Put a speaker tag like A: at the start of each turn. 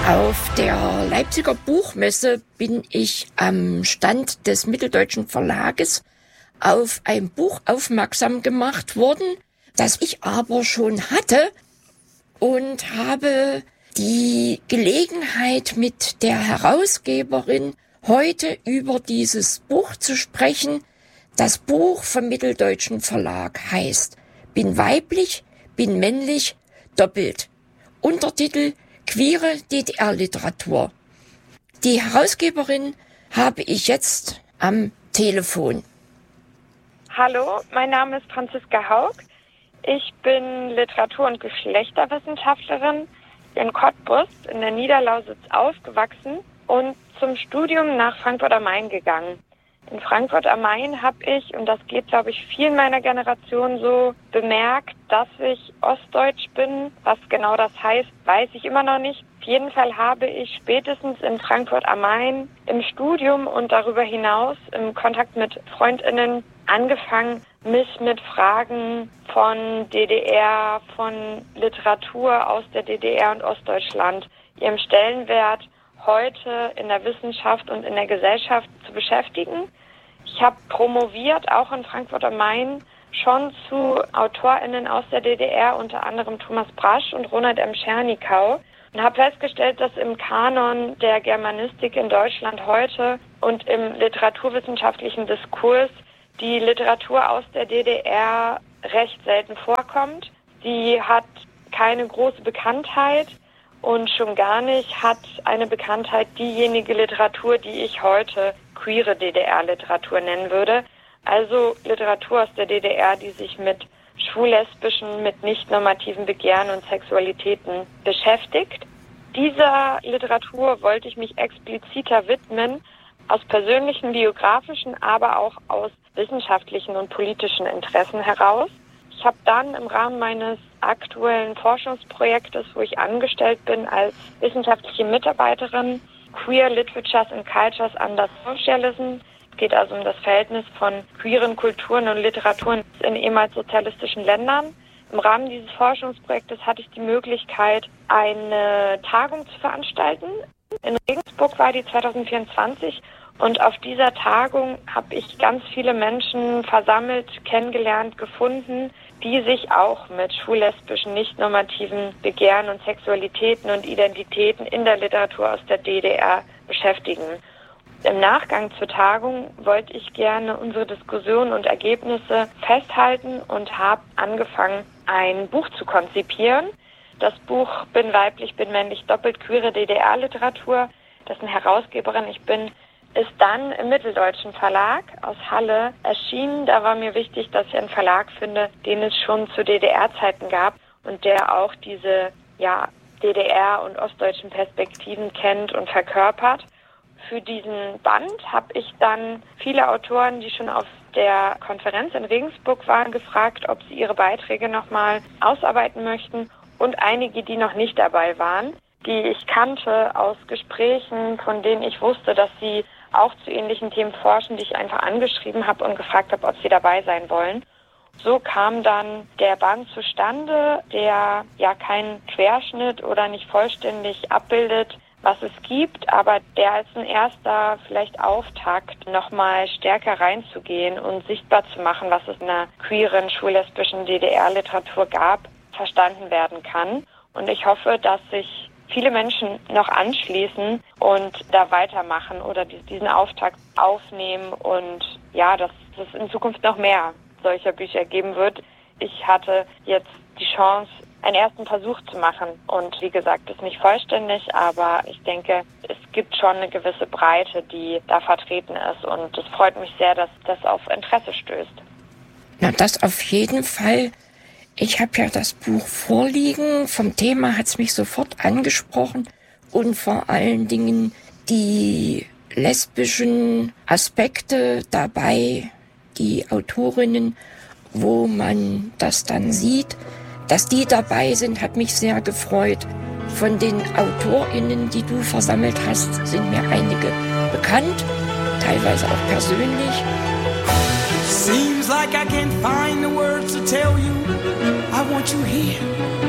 A: Auf der Leipziger Buchmesse bin ich am Stand des Mitteldeutschen Verlages auf ein Buch aufmerksam gemacht worden, das ich aber schon hatte, und habe die Gelegenheit, mit der Herausgeberin heute über dieses Buch zu sprechen. Das Buch vom Mitteldeutschen Verlag heißt Bin weiblich, bin männlich, doppelt. Untertitel Queere DDR-Literatur. Die Herausgeberin habe ich jetzt am Telefon.
B: Hallo, mein Name ist Franziska Haug. Ich bin Literatur- und Geschlechterwissenschaftlerin in Cottbus in der Niederlausitz aufgewachsen und zum Studium nach Frankfurt am Main gegangen. In Frankfurt am Main habe ich, und das geht, glaube ich, vielen meiner Generation so, bemerkt, dass ich ostdeutsch bin. Was genau das heißt, weiß ich immer noch nicht. Auf jeden Fall habe ich spätestens in Frankfurt am Main im Studium und darüber hinaus im Kontakt mit FreundInnen angefangen, mich mit Fragen von DDR, von Literatur aus der DDR und Ostdeutschland, ihrem Stellenwert heute in der Wissenschaft und in der Gesellschaft zu beschäftigen. Ich habe promoviert, auch in Frankfurt am Main, schon zu AutorInnen aus der DDR, unter anderem Thomas Brasch und Ronald M. Schernikau, und habe festgestellt, dass im Kanon der Germanistik in Deutschland heute und im literaturwissenschaftlichen Diskurs die Literatur aus der DDR recht selten vorkommt. Sie hat keine große Bekanntheit und schon gar nicht hat eine Bekanntheit diejenige Literatur, die ich heute queere DDR-Literatur nennen würde. Also Literatur aus der DDR, die sich mit schwul-lesbischen, mit nicht-normativen Begehren und Sexualitäten beschäftigt. Dieser Literatur wollte ich mich expliziter widmen, aus persönlichen, biografischen, aber auch aus wissenschaftlichen und politischen Interessen heraus. Ich habe dann im Rahmen meines aktuellen Forschungsprojektes, wo ich angestellt bin als wissenschaftliche Mitarbeiterin, Queer Literatures and Cultures under Socialism. Es geht also um das Verhältnis von queeren Kulturen und Literaturen in ehemals sozialistischen Ländern. Im Rahmen dieses Forschungsprojektes hatte ich die Möglichkeit, eine Tagung zu veranstalten. In Regensburg war die 2024. Und auf dieser Tagung habe ich ganz viele Menschen versammelt, kennengelernt, gefunden, die sich auch mit schwul-lesbischen, nicht-normativen Begehren und Sexualitäten und Identitäten in der Literatur aus der DDR beschäftigen. Im Nachgang zur Tagung wollte ich gerne unsere Diskussionen und Ergebnisse festhalten und habe angefangen, ein Buch zu konzipieren. Das Buch Bin weiblich, bin männlich, doppelt queere DDR-Literatur, dessen Herausgeberin ich bin, ist dann im Mitteldeutschen Verlag aus Halle erschienen. Da war mir wichtig, dass ich einen Verlag finde, den es schon zu DDR-Zeiten gab und der auch diese DDR- und ostdeutschen Perspektiven kennt und verkörpert. Für diesen Band habe ich dann viele Autoren, die schon auf der Konferenz in Regensburg waren, gefragt, ob sie ihre Beiträge nochmal ausarbeiten möchten, und einige, die noch nicht dabei waren, die ich kannte aus Gesprächen, von denen ich wusste, dass sie auch zu ähnlichen Themen forschen, die ich einfach angeschrieben habe und gefragt habe, ob sie dabei sein wollen. So kam dann der Band zustande, der ja keinen Querschnitt oder nicht vollständig abbildet, was es gibt, aber der als ein erster vielleicht Auftakt nochmal stärker reinzugehen und sichtbar zu machen, was es in der queeren, schwul-lesbischen DDR-Literatur gab, verstanden werden kann. Und ich hoffe, dass sich viele Menschen noch anschließen und da weitermachen oder diesen Auftakt aufnehmen und ja, dass es in Zukunft noch mehr solcher Bücher geben wird. Ich hatte jetzt die Chance, einen ersten Versuch zu machen und wie gesagt, ist nicht vollständig, aber ich denke, es gibt schon eine gewisse Breite, die da vertreten ist und es freut mich sehr, dass das auf Interesse stößt.
A: Na, das auf jeden Fall. Ich habe ja das Buch vorliegen. Vom Thema hat es mich sofort angesprochen und vor allen Dingen die lesbischen Aspekte dabei, die Autorinnen, wo man das dann sieht. Dass die dabei sind, hat mich sehr gefreut. Von den AutorInnen, die du versammelt hast, sind mir einige bekannt, teilweise auch persönlich.
C: Seems like I can't find the words to tell you I want you here.